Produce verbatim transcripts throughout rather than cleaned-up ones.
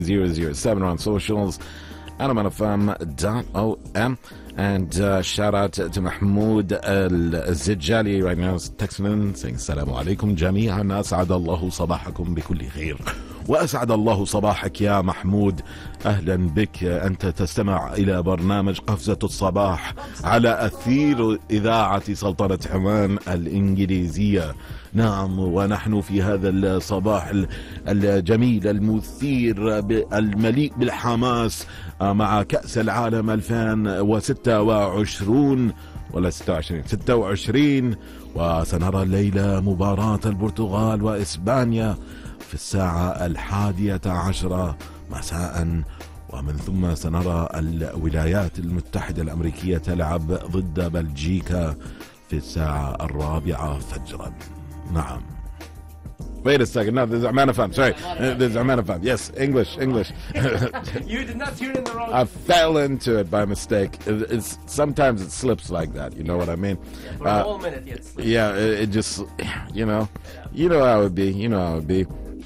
zero zero seven on socials, Anaman F M dot O M. And uh, shout out to, to Mahmoud Al-Zijjali right now, texting in saying Assalamu alaikum jami'an, أسعد الله صباحكم بكل خير وأسعد الله صباحك يا محمود. أهلا بك، أنت تستمع إلى برنامج قفزة الصباح على أثير إذاعة سلطنة عمان الإنجليزية. نعم، ونحن في هذا الصباح الجميل المثير المليء بالحماس مع كأس العالم ألفين وستة وعشرين ولا ستة وعشرين ستة وعشرين، وسنرى الليلة مباراة البرتغال وإسبانيا في الساعة الحادية عشرة مساء، ومن ثم سنرى الولايات المتحدة الأمريكية تلعب ضد بلجيكا في الساعة الرابعة فجرا. نعم. Wait a second. No, this is Amman F M. Sorry. Uh, this is Amman F M. Yes, English, English. You did not tune in the wrong. I fell into it by mistake. It, it's sometimes it slips like that. You know what I mean? Yeah, for uh, a whole minute, yes. Yeah, it, it just, you know, you know how it would be. You know how it would be.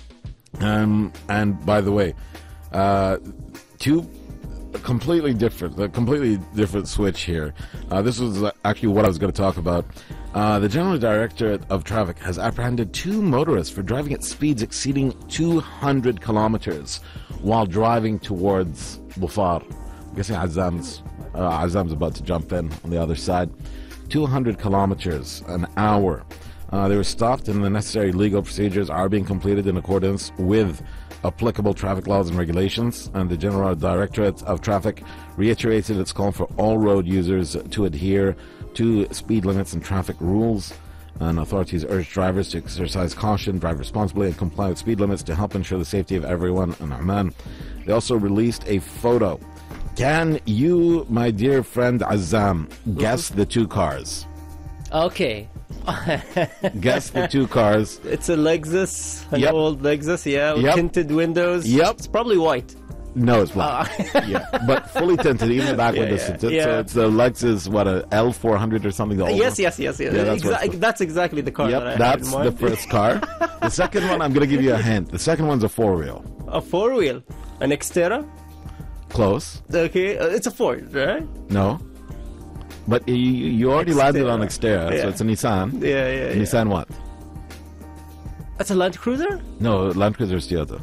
Um, and by the way, uh, two completely different, a completely different switch here. Uh, this was actually what I was going to talk about. Uh, the General Directorate of Traffic has apprehended two motorists for driving at speeds exceeding two hundred kilometers while driving towards Bufar. I'm guessing Azam's, uh, Azam's about to jump in on the other side. two hundred kilometers an hour. Uh, they were stopped and the necessary legal procedures are being completed in accordance with applicable traffic laws and regulations, and the General Directorate of Traffic reiterated its call for all road users to adhere to speed limits and traffic rules, and authorities urge drivers to exercise caution, drive responsibly, and comply with speed limits to help ensure the safety of everyone in Oman. They also released a photo. Can you, my dear friend Azam, guess the two cars? Okay. Guess the two cars. It's a Lexus, an Yep. old Lexus, yeah, with Yep. tinted windows. Yep. It's probably white. No, it's black. yeah, but fully tinted, even the back Yeah, windows yeah, tinted. yeah. So it's the Lexus, what, a L four hundred or something? The old Yes, one? yes, yes, yes. Yeah, that's Exa- what's the- that's exactly the car Yep, that I that's had in the mind. first car. The second one, I'm going to give you a hint. The second one's a four-wheel. A four-wheel. An Xterra. Close. Okay, uh, it's a Ford, right? No. But you, you already landed on Xterra, Yeah. so it's a Nissan. Yeah, yeah, yeah. Nissan what? That's a Land Cruiser? No, Land Cruiser is Toyota.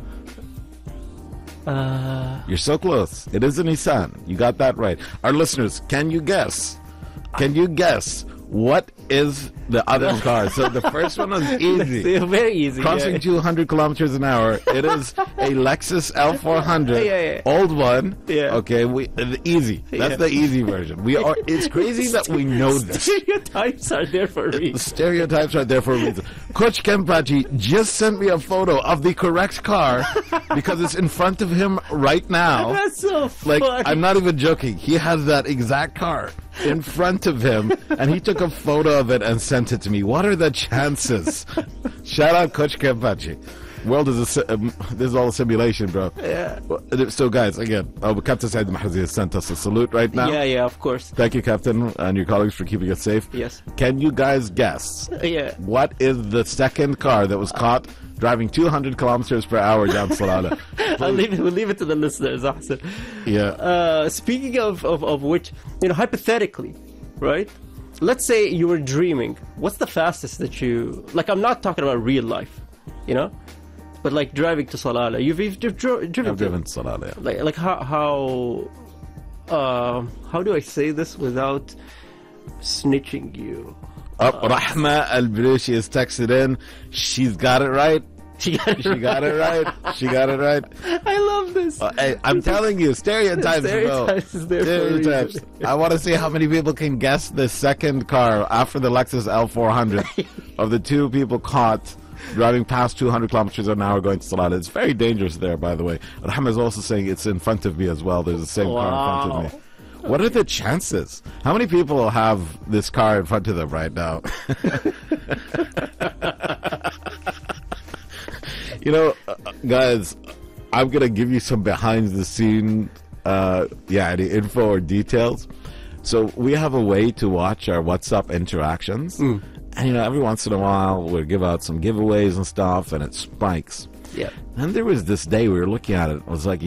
Uh, You're so close. It is a Nissan. You got that right. Our listeners, can you guess? Can you guess what is the other car? So the first one was easy. very easy. Crossing yeah. two hundred kilometers an hour. It is a Lexus L four hundred. Yeah, yeah. Old one. Yeah. Okay, we uh, easy. That's Yeah. the easy version. We are. It's crazy that we know this. Stereotypes are there for a The reason. stereotypes are there for a reason. Coach Kempachi just sent me a photo of the correct car because it's in front of him right now. That's so Like, funny. I'm not even joking. He has that exact car in front of him, and he took a photo of it and sent it to me. What are the chances? Shout out Coach Kempachi. World is a, si- um, this is all a simulation, bro. Yeah. So, guys, again, uh, Captain Said Mahrazi has sent us a salute right now. Yeah, yeah, of course. Thank you, Captain, and your colleagues for keeping us safe. Yes. Can you guys guess Yeah. what is the second car that was caught driving two hundred kilometers per hour down Salalah? I'll leave it, we'll leave it to the listeners, Ahsan. Yeah. Uh, speaking of, of, of which, you know, hypothetically, right? Let's say you were dreaming. What's the fastest that you... Like, I'm not talking about real life, you know? But, like, driving to Salalah. You've, you've dri- driven I've to... driven to Salalah, yeah. Like, like how... How, uh, how do I say this without snitching you? Up, Rahma Al-Balushi is texted in. She's got it right. She got it, She got it right. She got it right. I love this. Uh, hey, I'm telling you, stereotypes, Stereotypes bro. is there for a reason. Stereotypes. I want to see how many people can guess the second car after the Lexus L four hundred of the two people caught driving past two hundred kilometers an hour going to Salalah. It's very dangerous there, by the way. Rahma is also saying it's in front of me as well. There's the same car in front of me. What are the chances? How many people have this car in front of them right now? You know, uh, guys, I'm going to give you some behind the scene, uh, yeah, any info or details. So we have a way to watch our WhatsApp interactions. Mm. And, you know, every once in a while, we'll give out some giveaways and stuff, and it spikes. Yeah. And there was this day we were looking at it. It was like